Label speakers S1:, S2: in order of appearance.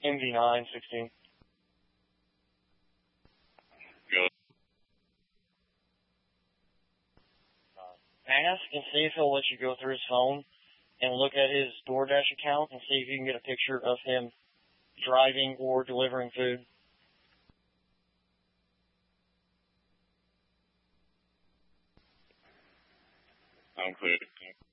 S1: MV9 16.
S2: Good.
S1: Ask and see if he'll let you go through his phone and look at his DoorDash account and see if you can get a picture of him driving or delivering food.
S2: I'm clear.